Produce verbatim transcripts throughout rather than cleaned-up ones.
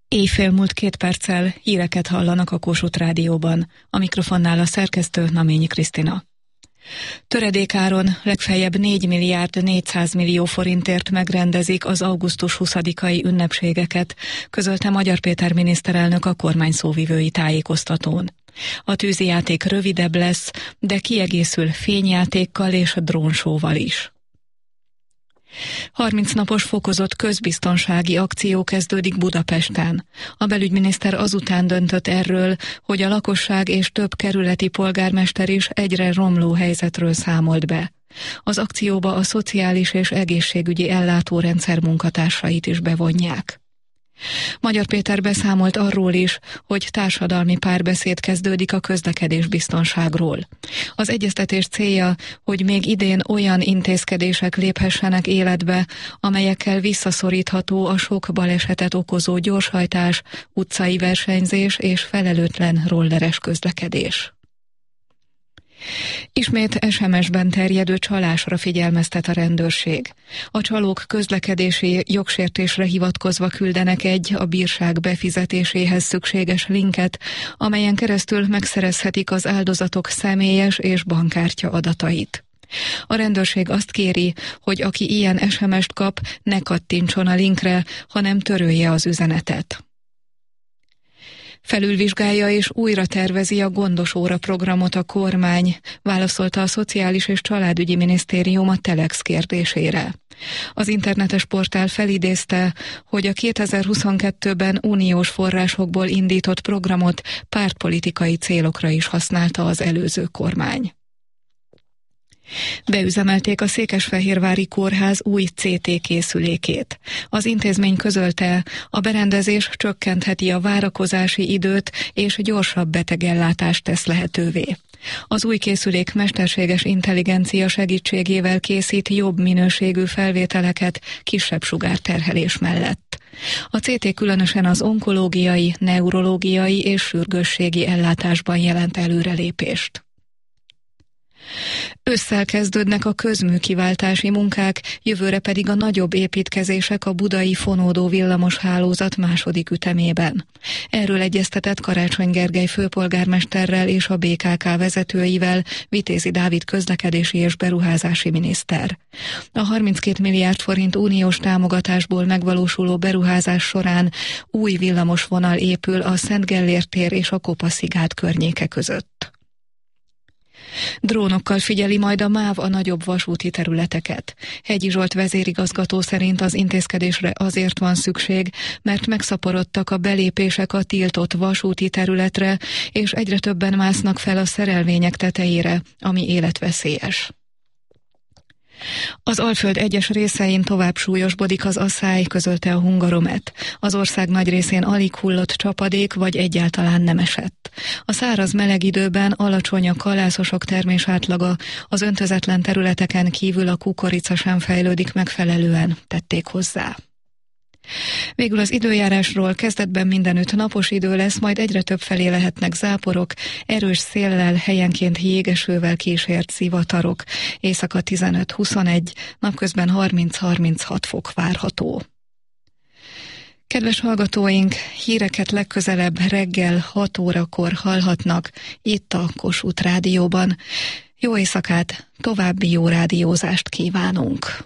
Éjfél múlt két perccel híreket hallanak a Kossuth Rádióban. A mikrofonnál a szerkesztő Naményi Krisztina. Töredékáron legfeljebb négy milliárd négyszáz millió forintért megrendezik az augusztus huszadikai ünnepségeket, közölte Magyar Péter miniszterelnök a kormány szóvivői tájékoztatón. A tűzijáték rövidebb lesz, de kiegészül fényjátékkal és drónsóval is. harminc napos fokozott közbiztonsági akció kezdődik Budapesten. A belügyminiszter azután döntött erről, hogy a lakosság és több kerületi polgármester is egyre romló helyzetről számolt be. Az akcióba a szociális és egészségügyi ellátórendszer munkatársait is bevonják. Magyar Péter beszámolt arról is, hogy társadalmi párbeszéd kezdődik a közlekedésbiztonságról. Az egyeztetés célja, hogy még idén olyan intézkedések léphessenek életbe, amelyekkel visszaszorítható a sok balesetet okozó gyorshajtás, utcai versenyzés és felelőtlen rolleres közlekedés. Ismét es em es-ben terjedő csalásra figyelmeztet a rendőrség. A csalók közlekedési jogsértésre hivatkozva küldenek egy a bírság befizetéséhez szükséges linket, amelyen keresztül megszerezhetik az áldozatok személyes és bankkártya adatait. A rendőrség azt kéri, hogy aki ilyen es em est kap, ne kattintson a linkre, hanem törölje az üzenetet. Felülvizsgálja és újra tervezi a Gondos Óra programot a kormány, válaszolta a Szociális és Családügyi Minisztérium a Telex kérdésére. Az internetes portál felidézte, hogy a kétezer-huszonkettőben uniós forrásokból indított programot pártpolitikai célokra is használta az előző kormány. Beüzemelték a Székesfehérvári Kórház új cé té készülékét. Az intézmény közölte, a berendezés csökkentheti a várakozási időt és gyorsabb betegellátást tesz lehetővé. Az új készülék mesterséges intelligencia segítségével készít jobb minőségű felvételeket kisebb sugárterhelés mellett. A cé té különösen az onkológiai, neurológiai és sürgősségi ellátásban jelent előrelépést. Ősszel kezdődnek a közműkiváltási munkák, jövőre pedig a nagyobb építkezések a budai fonódó villamos hálózat második ütemében. Erről egyeztetett Karácsony Gergely főpolgármesterrel és a bé ká ká vezetőivel Vitézi Dávid közlekedési és beruházási miniszter. A harminckét milliárd forint uniós támogatásból megvalósuló beruházás során új villamosvonal épül a Szent Gellért tér és a Kopaszigát környéke között. Drónokkal figyeli majd a MÁV a nagyobb vasúti területeket. Hegyi Zsolt vezérigazgató szerint az intézkedésre azért van szükség, mert megszaporodtak a belépések a tiltott vasúti területre, és egyre többen másznak fel a szerelvények tetejére, ami életveszélyes. Az Alföld egyes részein tovább súlyosbodik az aszály, közölte a Hungaromet. Az ország nagy részén alig hullott csapadék, vagy egyáltalán nem esett. A száraz meleg időben alacsony a kalászosok termés átlaga, az öntözetlen területeken kívül a kukorica sem fejlődik megfelelően, tették hozzá. Végül az időjárásról: kezdetben mindenütt napos idő lesz, majd egyre több felé lehetnek záporok, erős széllel, helyenként jégesővel kísért zivatarok. Éjszaka tizenöt-huszonegy, napközben harminc-harminchat fok várható. Kedves hallgatóink, híreket legközelebb reggel hat órakor hallhatnak itt a Kossuth Rádióban. Jó éjszakát, további jó rádiózást kívánunk!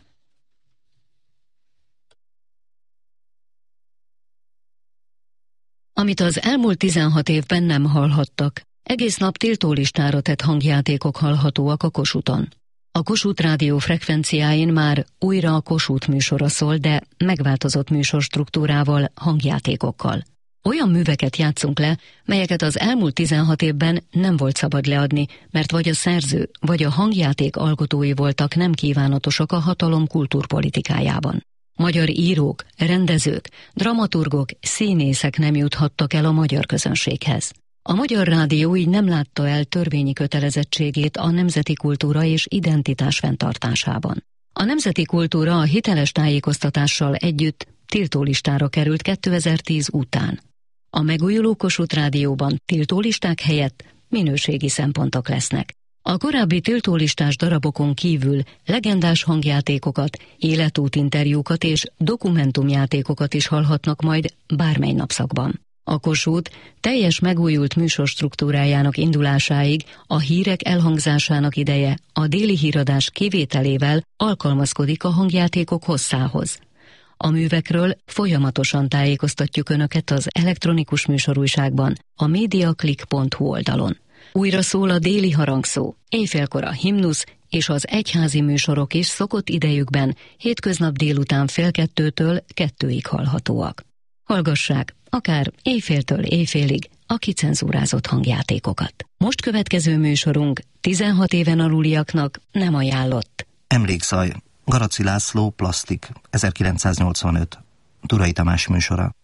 Amit az elmúlt tizenhat évben nem hallhattak, egész nap tiltólistára tett hangjátékok hallhatóak a Kossuthon. A Kossuth Rádió frekvenciáin már újra a Kossuth műsora szól, de megváltozott műsorstruktúrával, hangjátékokkal. Olyan műveket játszunk le, melyeket az elmúlt tizenhat évben nem volt szabad leadni, mert vagy a szerző, vagy a hangjáték alkotói voltak nem kívánatosak a hatalom kultúrpolitikájában. Magyar írók, rendezők, dramaturgok, színészek nem juthattak el a magyar közönséghez. A Magyar Rádió így nem látta el törvényi kötelezettségét a nemzeti kultúra és identitás fenntartásában. A nemzeti kultúra a hiteles tájékoztatással együtt tiltólistára került kétezer-tíz után. A megújuló Kossuth Rádióban tiltólisták helyett minőségi szempontok lesznek. A korábbi tiltólistás darabokon kívül legendás hangjátékokat, életútinterjúkat és dokumentumjátékokat is hallhatnak majd bármely napszakban. A Kossuth teljes megújult műsorstruktúrájának indulásáig a hírek elhangzásának ideje a déli híradás kivételével alkalmazkodik a hangjátékok hosszához. A művekről folyamatosan tájékoztatjuk Önöket az elektronikus műsorújságban, a mediaclick pont hu oldalon. Újra szól a déli harangszó, éjfélkor a himnusz és az egyházi műsorok is szokott idejükben hétköznap délután fél kettőtől kettőig hallhatóak. Hallgassák, akár éjféltől éjfélig a kicenzúrázott hangjátékokat. Most következő műsorunk tizenhat éven aluliaknak nem ajánlott. Emlékszaj, Garaci László, Plasztik, ezerkilencszáznyolcvanöt. Turay Tamás műsora.